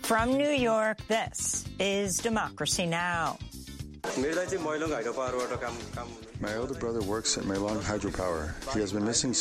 From New York, this is Democracy Now! My older brother works at Mailong Hydropower. He has been missing